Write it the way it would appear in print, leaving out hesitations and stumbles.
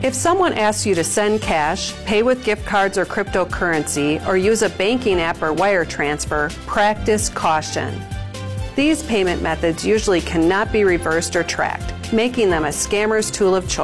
If someone asks you to send cash, pay with gift cards or cryptocurrency, or use a banking app or wire transfer, practice caution. These payment methods usually cannot be reversed or tracked, making them a scammer's tool of choice.